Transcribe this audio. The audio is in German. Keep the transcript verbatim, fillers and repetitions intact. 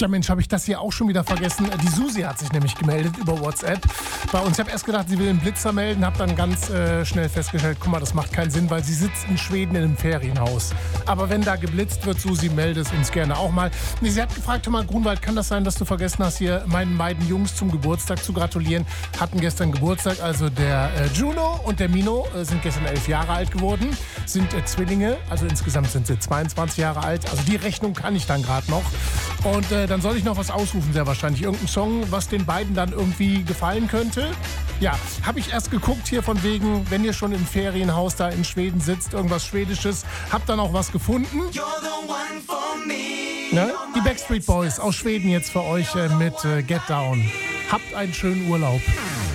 Ja Mensch, habe ich das hier auch schon wieder vergessen. Die Susi hat sich nämlich gemeldet über WhatsApp bei uns. Ich habe erst gedacht, sie will einen Blitzer melden, habe dann ganz äh, schnell festgestellt, guck mal, das macht keinen Sinn, weil sie sitzt in Schweden in einem Ferienhaus. Aber wenn da geblitzt wird, Susi, melde es uns gerne auch mal. Nee, sie hat gefragt, hör mal, Grunwald, kann das sein, dass du vergessen hast, hier meinen beiden Jungs zum Geburtstag zu gratulieren? Hatten gestern Geburtstag, also der äh, Juno und der Mino äh, sind gestern elf Jahre alt geworden, sind äh, Zwillinge, also insgesamt sind sie zweiundzwanzig Jahre alt. Also die Rechnung kann ich dann gerade noch. Und äh, dann soll ich noch was ausrufen, sehr wahrscheinlich. Irgendein Song, was den beiden dann irgendwie gefallen könnte. Ja, habe ich erst geguckt hier von wegen, wenn ihr schon im Ferienhaus da in Schweden sitzt, irgendwas Schwedisches. Hab dann auch was gefunden. Ne? Die Backstreet Boys aus Schweden jetzt für euch äh, mit äh, Get Down. Habt einen schönen Urlaub.